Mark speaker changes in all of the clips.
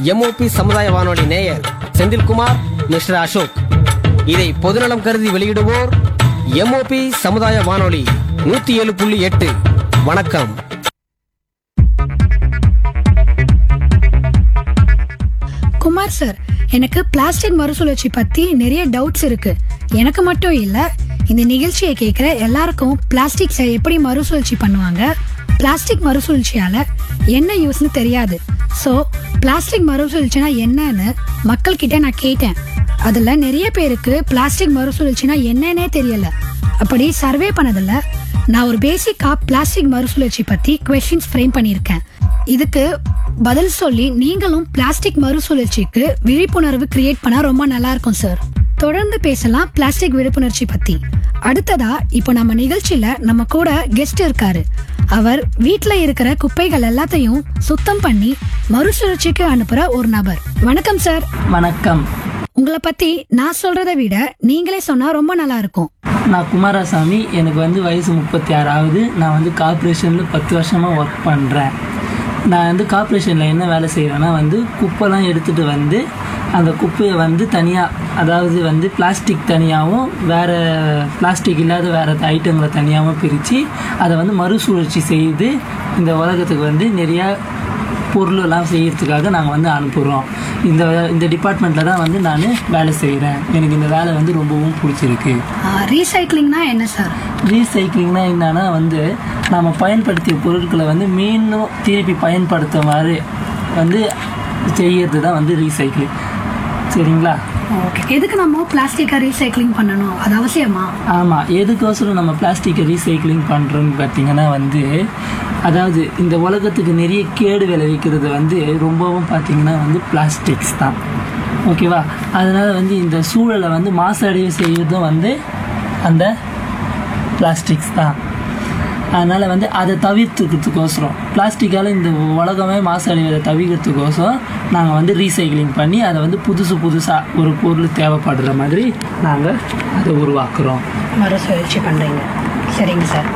Speaker 1: MOP சமுதாய வானொலி நேயர் செந்தில்குமார், மிஸ்டர் அசோக். இதை பொதுநலம் கருதி வெளியிடுவோர் எம்ஓபி சமுதாய வானொலி 107.8. வணக்கம்.
Speaker 2: குமார் சார், எனக்கு பிளாஸ்டிக் மறுசுழற்சி பத்தி நிறைய டவுட்ஸ் இருக்கு. எனக்கு மட்டும் இல்ல, இந்த நிகழ்ச்சியை கேட்கிற எல்லாருக்கும் பிளாஸ்டிக் எப்படி மறுசுழற்சி பண்ணுவாங்க, பிளாஸ்டிக் மறுசுழற்சியால என்ன யூஸ்னு தெரியாது. சோ பிளாஸ்டிக் மறுசுழற்சினா என்னன்னு மக்கள் கிட்ட நான் கேட்டேன். அதுல நிறைய பேருக்கு பிளாஸ்டிக் மறுசுழற்சினா என்னன்னே தெரியல. அப்படி சர்வே பண்ணதுல நான் ஒரு பேசிக்கா பிளாஸ்டிக் மறுசுழற்சி பத்தி கொஸ்டின்ஸ் ஃப்ரேம் பண்ணியிருக்கேன். இதுக்கு பதில் சொல்லி நீங்களும் பிளாஸ்டிக் மறுசுழற்சிக்கு விழிப்புணர்வு கிரியேட் பண்ணா ரொம்ப நல்லா இருக்கும் சார். தொடர்ந்து பேசலாம் பிளாஸ்டிக் விழிப்புணர்ச்சி பத்தி. அடுத்ததா இப்போ நம்ம நிகழ்ச்சியில நம்ம கூட கெஸ்ட் இருக்காரு. அவர் வீட்ல இருக்கிற குப்பைகள் எல்லாத்தையும் சுத்தம் பண்ணி மறுசுழற்சிக்கு அனுப்புற ஒரு நபர். வணக்கம் சார்.
Speaker 3: வணக்கம்.
Speaker 2: உங்களை பத்தி நான் சொல்றதை விட நீங்களே சொன்னா ரொம்ப நல்லா இருக்கும்.
Speaker 3: நான் குமாரசாமி. எனக்கு வயசு 36 ஆகுது. நான் கார்பரேஷனில் 10 வருஷமாக ஒர்க் பண்ணுறேன். நான் கார்பரேஷனில் என்ன வேலை செய்கிறேன்னா குப்பைலாம் எடுத்துகிட்டு அந்த குப்பையை தனியாக, அதாவது பிளாஸ்டிக் தனியாகவும் வேறு பிளாஸ்டிக் இல்லாத வேறு ஐட்டங்களை தனியாகவும் பிரித்து அதை மறுசுழற்சி செய்து இந்த உலகத்துக்கு நிறையா பொருளெல்லாம் செய்யறதுக்காக நாங்கள் அனுப்புகிறோம். இந்த டிபார்ட்மெண்ட்டில் தான் நான் வேலை செய்கிறேன். எனக்கு இந்த வேலை ரொம்பவும் பிடிச்சிருக்கு.
Speaker 2: ரீசைக்ளிங்னா என்ன சார்?
Speaker 3: ரீசைக்ளிங்னா என்னன்னா நம்ம பயன்படுத்திய பொருட்களை மீண்டும் திருப்பி பயன்படுத்த மாதிரி செய்யறது தான் ரீசைக்ளிங். சரிங்களா?
Speaker 2: ஓகே. எதுக்கு நம்ம பிளாஸ்டிக்கை ரீசைக்ளிங் பண்ணணும், அது அவசியமா?
Speaker 3: ஆமாம். எதுக்கோசரம் நம்ம பிளாஸ்டிக்கை ரீசைக்ளிங் பண்ணுறோன்னு பார்த்தீங்கன்னா அதாவது இந்த உலகத்துக்கு நிறைய கேடு விளைவிக்கிறது ரொம்பவும் பார்த்தீங்கன்னா பிளாஸ்டிக்ஸ் தான். ஓகேவா? அதனால் இந்த சூழலை மாசடைய செய்வதும் அந்த பிளாஸ்டிக்ஸ் தான். அதனால் அதை தவிர்த்துக்கிறதுக்கோசரம், பிளாஸ்டிக்கால் இந்த உலகமே மாசடைவதை தவிர்க்கிறதுக்கோசரம் நாங்கள் ரீசைக்ளிங் பண்ணி அதை புதுசாக ஒரு பொருள் தேவைப்படுற மாதிரி நாங்கள் அதை உருவாக்குறோம்.
Speaker 2: மறுசுழற்சி பண்ணுறீங்க. சரிங்க சார்.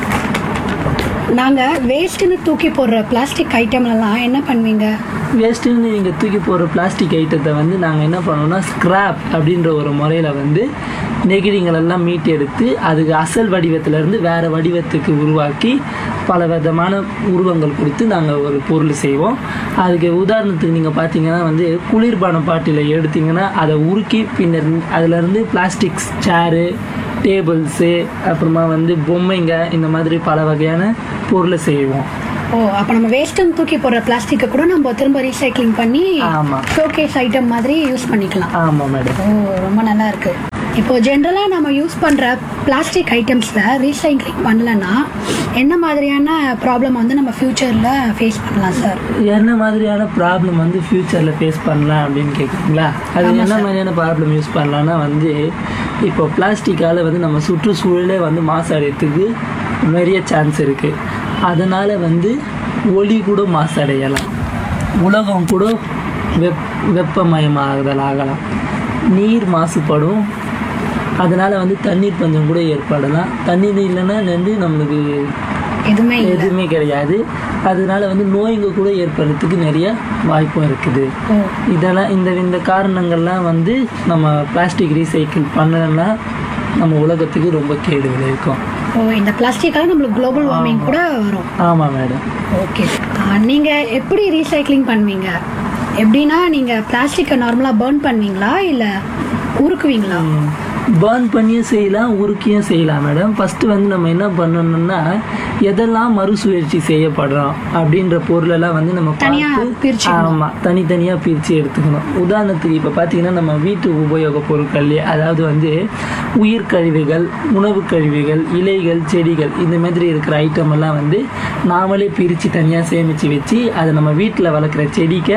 Speaker 2: நாங்கள் வேஸ்ட்டுன்னு தூக்கி போடுற பிளாஸ்டிக் ஐட்டம்லாம் என்ன பண்ணுவீங்க?
Speaker 3: வேஸ்ட்டுன்னு நீங்கள் தூக்கி போடுற பிளாஸ்டிக் ஐட்டத்தை நாங்கள் என்ன பண்ணுவோம்னா ஸ்க்ராப் அப்படின்ற ஒரு முறையில் நெகிழிங்களெல்லாம் மீட்டு எடுத்து அதுக்கு அசல் வடிவத்திலேருந்து வேறு வடிவத்துக்கு உருவாக்கி பல விதமான உருவங்கள் கொடுத்து நாங்கள் ஒரு பொருள் செய்வோம். அதுக்கு உதாரணத்துக்கு நீங்கள் பார்த்தீங்கன்னா குளிர்பான பாட்டில் எடுத்திங்கன்னா அதை உருக்கி பின்னர் அதிலேருந்து பிளாஸ்டிக்ஸ் சேரு, டேபிள்ஸு, அப்புறமா பொம்மைங்க, இந்த மாதிரி பல வகையான பொருளை செய்வோம்.
Speaker 2: ஓ, அப்போ நம்ம வேஸ்ட்டுன்னு தூக்கி போடுற பிளாஸ்டிக்கை கூட நம்ம திரும்ப ரீசைக்ளிங் பண்ணி ஷோகேஸ் ஐட்டம் மாதிரி யூஸ் பண்ணிக்கலாம்.
Speaker 3: ஆமாம் மேடம்.
Speaker 2: ஓ, ரொம்ப நல்லா இருக்கு. இப்போ ஜென்ரலாக நம்ம யூஸ் பண்ணுற பிளாஸ்டிக் ஐட்டம்ஸில் ரீசைக்ளிங் பண்ணலன்னா என்ன மாதிரியான ப்ராப்ளம் நம்ம ஃப்யூச்சரில் ஃபேஸ் பண்ணலாம் சார்?
Speaker 3: என்ன மாதிரியான ப்ராப்ளம் ஃப்யூச்சரில் ஃபேஸ் பண்ணலாம் அப்படின்னு கேட்குறீங்களா? அது என்ன மாதிரியான ப்ராப்ளம் யூஸ் பண்ணலான்னா இப்போ பிளாஸ்டிக்கால் நம்ம சுற்றுச்சூழலே மாசடையத்துக்கு நிறைய சான்ஸ் இருக்குது. அதனால் ஒளி கூட மாசடையலாம், உலகம் கூட வெப்பமயமாகுதல் ஆகலாம், நீர் மாசுபடும். அதனால் தண்ணீர் பஞ்சம் கூட ஏற்படலாம். தண்ணீர் இல்லைன்னா நம்மளுக்கு எதுவுமே கிடையாது. அதனால நோய்ங்க கூட ஏற்படுறதுக்கு நிறைய வாய்ப்பும் இருக்குது. இதெல்லாம் இந்த காரணங்கள்லாம் நம்ம பிளாஸ்டிக் ரீசைக்கிள் பண்ணலன்னா நம்ம உலகத்துக்கு ரொம்ப கேடு விளைவிக்கும்.
Speaker 2: இந்த பிளாஸ்டிக்கால நம்மளுக்கு குளோபல் வார்மிங் கூட வரும்.
Speaker 3: ஆமாம் மேடம்.
Speaker 2: ஓகே. நீங்கள் எப்படி ரீசைக்ளிங் பண்ணுவீங்க? எப்படின்னா நீங்கள் பிளாஸ்டிக்கை நார்மலாக பர்ன் பண்ணுவீங்களா இல்லை உருக்குவீங்களா?
Speaker 3: பர்ன் பண்ணியும் செய்யலாம், உருக்கியும் செய்யலாம் மேடம். ஃபஸ்ட்டு நம்ம என்ன பண்ணணும்னா எதெல்லாம் மறுசுழற்சி செய்யப்படுறோம் அப்படின்ற பொருளெல்லாம் நம்ம பார்த்து தனித்தனியாக பிரித்து எடுத்துக்கணும். உதாரணத்துக்கு இப்போ பார்த்தீங்கன்னா நம்ம வீட்டு உபயோக பொருட்கள், அதாவது உயிர்கழிவுகள், உணவு கழிவுகள், இலைகள், செடிகள், இந்த மாதிரி இருக்கிற ஐட்டம் எல்லாம் நாமளே பிரித்து தனியாக சேமித்து வச்சு அதை நம்ம வீட்டில் வளர்க்குற செடிக்கு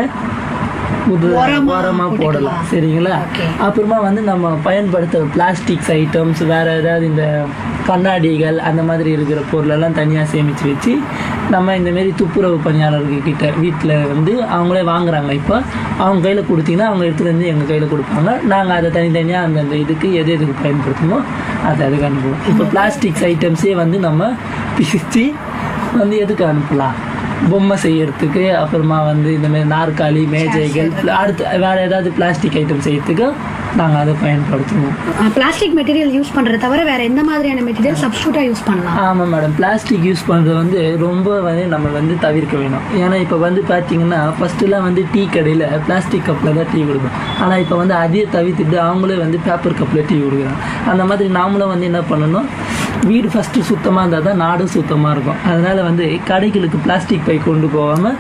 Speaker 3: உரமாக போடலாம். சரிங்களா? அப்புறமா நம்ம பயன்படுத்துகிற பிளாஸ்டிக்ஸ் ஐட்டம்ஸ், வேறு ஏதாவது இந்த கண்ணாடிகள், அந்த மாதிரி இருக்கிற பொருளெல்லாம் தனியாக சேமித்து வச்சு நம்ம இந்தமாரி துப்புரவு பணியாளர்கிட்ட வீட்டில் அவங்களே வாங்குறாங்க. இப்போ அவங்க கையில் கொடுத்தீங்கன்னா அவங்க எடுத்துகிட்டு எங்கள் கையில் கொடுப்பாங்க. நாங்கள் அதை தனித்தனியாக அந்தந்த இதுக்கு எதுக்கு பயன்படுத்தணுமோ அதை அதுக்கு அனுப்புவோம். இப்போ பிளாஸ்டிக்ஸ் ஐட்டம்ஸே நம்ம பிரித்து எதுக்கு அனுப்பலாம், பொம்மை செய்யறதுக்கு, அப்புறமா வந்து இந்த மாதிரி நாற்காலி, மேஜைகள், அடுத்து வேற ஏதாவது பிளாஸ்டிக் ஐட்டம் செய்யறதுக்கு நாங்கள் அதை பயன்படுத்துவோம்.
Speaker 2: பிளாஸ்டிக் மெட்டீரியல் யூஸ் பண்றத தவிர வேற எந்த மாதிரியான மெட்டீரியல் சப்ஸ்டியூட்டா யூஸ் பண்ணலாம்?
Speaker 3: ஆமாம் மேடம், பிளாஸ்டிக் யூஸ் பண்ணுறது வந்து ரொம்ப வந்து நம்ம வந்து தவிர்க்க வேணும். ஏன்னா இப்போ வந்து பார்த்தீங்கன்னா ஃபஸ்ட்டுலாம் வந்து டீ கடையில் பிளாஸ்டிக் கப்பில் தான் டீ கொடுக்கும். ஆனால் இப்போ வந்து அதையே தவிர்த்துட்டு அவங்களே வந்து பேப்பர் கப்பில் டீ கொடுக்குறாங்க. அந்த மாதிரி நாமளும் வந்து என்ன பண்ணணும், வீடு ஃபஸ்ட்டு சுத்தமாக இருந்தால் தான் நாடும் சுத்தமாக இருக்கும். அதனால் வந்து கடைகளுக்கு பிளாஸ்டிக் பை கொண்டு போகாமல்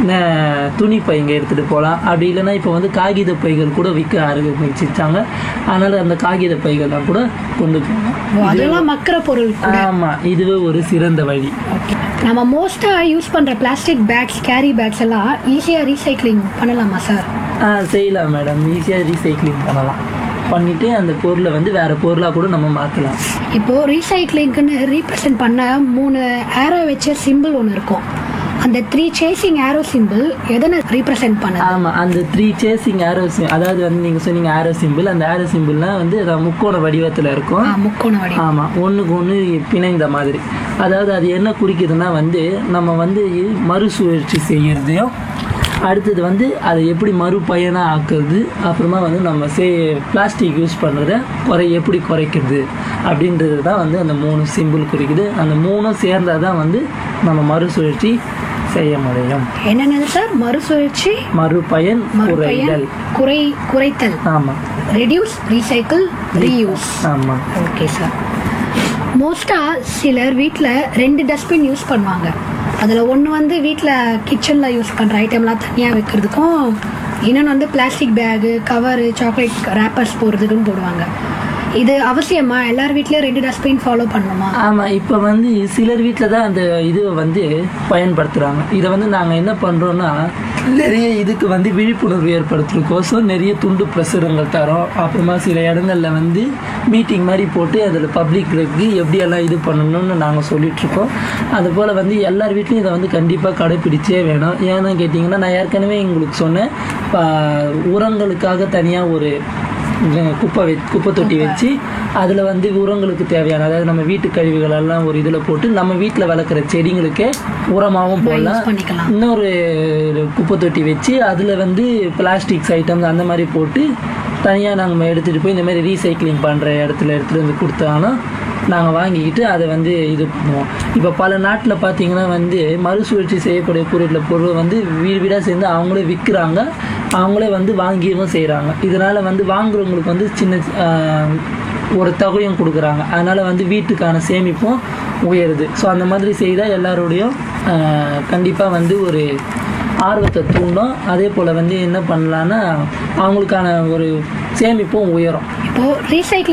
Speaker 3: துணி பைங்க எடுத்துகிட்டு போகலாம். அப்படி இல்லைன்னா இப்போ வந்து காகித பைகள் கூட விற்க ஆரம்பிச்சிருச்சாங்க. அதனால் அந்த காகித பைகள்லாம் கூட கொண்டு போகலாம்.
Speaker 2: அதெல்லாம் மக்கற பொருள்.
Speaker 3: ஆமாம், இதுவே ஒரு சிறந்த வழி.
Speaker 2: நம்ம மோஸ்டா யூஸ் பண்ற பிளாஸ்டிக் பேக்ஸ், கேரி பேக்ஸ் எல்லாம் ஈஸியா ரீசைக்ளிங் பண்ணலாமா சார்?
Speaker 3: செய்யலாம் மேடம், ஈஸியாக ரீசைக்ளிங் பண்ணலாம். பண்ணிட்டு அந்த பொருளை வந்து வேற பொருளாக கூட நம்ம மாற்றலாம்.
Speaker 2: இப்போ ரீசைக்ளிங்க்குன்னு ரீப்ரசென்ட் பண்ண 3 ஏரோ வச்ச சிம்பிள் ஒன்று இருக்கும். அந்த 3 சேசிங் ஏரோ சிம்பிள் எதனை ரீப்ரசென்ட் பண்ண?
Speaker 3: ஆமாம், அந்த 3 சேசிங் ஏரோ, அதாவது வந்து நீங்கள் சொன்னீங்க ஏரோ சிம்பிள். அந்த ஏரோ சிம்பிள்லாம் வந்து முக்கோண வடிவத்தில் இருக்கும்.
Speaker 2: முக்கோண வடிவம்.
Speaker 3: ஆமாம், ஒன்றுக்கு ஒன்று பிணைந்த மாதிரி. அதாவது அது என்ன குறிக்குதுன்னா வந்து நம்ம வந்து மறுசுழற்சி செய்யறதையும், அடுத்தது வந்து அதை எப்படி மறுபயனாக ஆக்குறது, அப்புறமா வந்து நம்ம பிளாஸ்டிக் யூஸ் பண்ணுறத எப்படி குறைக்கிறது அப்படின்றது தான் வந்து அந்த 3 சிம்பிள் குறிக்குது. அந்த 3 சேர்ந்தால் தான் வந்து நம்ம மறுசுழற்சி செய்ய முடியும்.
Speaker 2: என்னென்னது சார்? மறுசுழற்சி,
Speaker 3: மறுபயன், குறைத்தல்.
Speaker 2: குறைத்தல்.
Speaker 3: ஆமாம்.
Speaker 2: Reduce, recycle, reuse.
Speaker 3: ஆமாம்.
Speaker 2: Okay sir. மோஸ்டா சிலர் வீட்டில் 2 டஸ்ட்பின் யூஸ் பண்ணுவாங்க. அதில் ஒன்று வந்து வீட்டில் கிச்சனில் யூஸ் பண்ணுற ஐட்டம்லாம் தனியாக வைக்கிறதுக்கும், இன்னொன்று வந்து plastic bag, cover, chocolate wrappers போடுறதுக்குன்னு போடுவாங்க. இது அவசியமா? எல்லார் வீட்லயும் 2 டஸ்ட்பின் ஃபாலோ பண்ணணுமா?
Speaker 3: ஆமாம், இப்போ வந்து சிலர் வீட்டில் தான் அந்த இதுவை வந்து பயன்படுத்துகிறாங்க. இதை வந்து நாங்கள் என்ன பண்ணுறோன்னா, நிறைய இதுக்கு வந்து விழிப்புணர்வு ஏற்படுத்துறதுக்கோசம் நிறைய துண்டு பிரசுரங்கள் தரோம். அப்புறமா சில இடங்களில் வந்து மீட்டிங் மாதிரி போட்டு அதில் பப்ளிக்கு எப்படியெல்லாம் இது பண்ணணும்னு நாங்கள் சொல்லிகிட்ருக்கோம். அதுபோல் வந்து எல்லார் வீட்லையும் இதை வந்து கண்டிப்பாக கடைப்பிடிச்சே வேணும். ஏன்னு கேட்டிங்கன்னா, நான் ஏற்கனவே உங்களுக்கு சொன்னேன், உரங்களுக்காக தனியாக ஒரு குப்பை தொட்டி வச்சு அதில் வந்து உரங்களுக்கு தேவையான, அதாவது நம்ம வீட்டு கழிவுகள் எல்லாம் ஒரு இதில் போட்டு நம்ம வீட்டில் வளர்க்குற செடிங்களுக்கே உரமாகவும் போடலாம். இன்னொரு குப்பை தொட்டி வச்சு அதில் வந்து பிளாஸ்டிக்ஸ் ஐட்டம்ஸ் அந்த மாதிரி போட்டு தனியாக நாங்கள் எடுத்துகிட்டு போய் இந்த மாதிரி ரீசைக்ளிங் பண்ணுற இடத்துல எடுத்துகிட்டு வந்து கொடுத்தாங்கன்னா நாங்கள் வாங்கிக்கிட்டு அதை வந்து இது பண்ணுவோம். இப்போ பல நாட்டில் பார்த்தீங்கன்னா வந்து மறுசுழற்சி செய்யக்கூடிய பொருள் வந்து வீடு வீடாக சேர்ந்து அவங்களே விற்கிறாங்க, அவங்களே வந்து வாங்கியும் செய்கிறாங்க. இதனால் வந்து வாங்குறவங்களுக்கு வந்து சின்ன ஒரு தொகையும் கொடுக்குறாங்க. அதனால் வந்து வீட்டுக்கான சேமிப்பும் உயருது. ஸோ அந்த மாதிரி செய்தால் எல்லாரோடையும் கண்டிப்பாக வந்து ஒரு ஆர்வத்தை தூண்டும். அதே போல் வந்து என்ன பண்ணலான்னா அவங்களுக்கான ஒரு சேமிப்பும் உயரும்.
Speaker 2: இப்போ ரீசைக்ளிங்